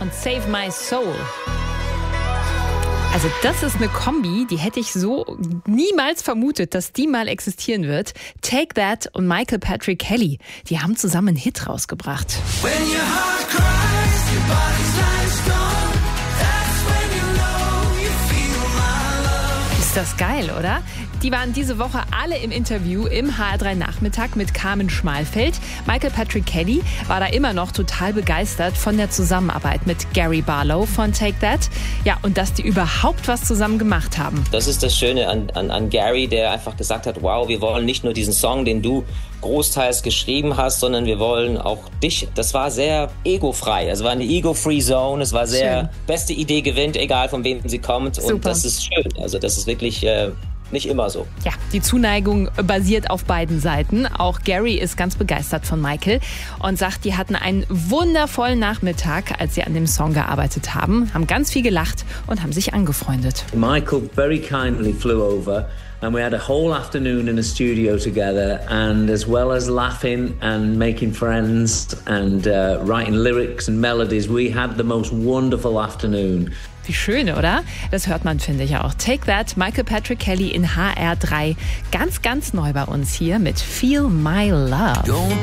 und Save My Soul. Also das ist eine Kombi, die hätte ich so niemals vermutet, dass die mal existieren wird. Take That und Michael Patrick Kelly, die haben zusammen einen Hit rausgebracht. When your heart cries, your body's like stone. That's when you know you feel my love. Ist das geil, oder? Die waren diese Woche alle im Interview im HR3 Nachmittag mit Carmen Schmalfeld. Michael Patrick Kelly war da immer noch total begeistert von der Zusammenarbeit mit Gary Barlow von Take That. Ja, und dass die überhaupt was zusammen gemacht haben. Das ist das Schöne an Gary, der einfach gesagt hat, wow, wir wollen nicht nur diesen Song, den du großteils geschrieben hast, sondern wir wollen auch dich. Das war sehr egofrei. Es war eine ego-free Zone. Es war sehr, schön. Beste Idee gewinnt, egal von wem sie kommt. Super. Und das ist schön. Also das ist wirklich nicht immer so. Ja, die Zuneigung basiert auf beiden Seiten. Auch Gary ist ganz begeistert von Michael und sagt, die hatten einen wundervollen Nachmittag, als sie an dem Song gearbeitet haben ganz viel gelacht und haben sich angefreundet. Michael very kindly flew over and we had a whole afternoon in the studio together, and as well as laughing and making friends and writing lyrics and melodies, we had the most wonderful afternoon. Wie schön, oder? Das hört man, finde ich auch. Take That, Michael Patrick Kelly in HR3. Ganz, ganz neu bei uns hier mit Feel My Love. Don't